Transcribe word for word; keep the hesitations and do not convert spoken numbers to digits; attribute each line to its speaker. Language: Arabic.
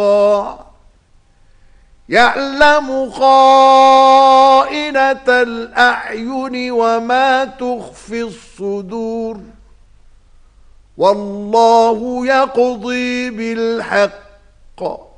Speaker 1: يعلم خائنة الأعين وما تخفي الصدور والله يقضي بالحق